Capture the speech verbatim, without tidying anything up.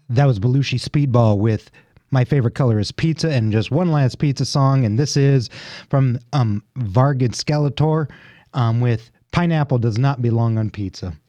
That was Belushi Speedball with My Favorite Color is Pizza, and just one last pizza song, and this is from um, Vargid Skeletor um, with Pineapple Does Not Belong on Pizza.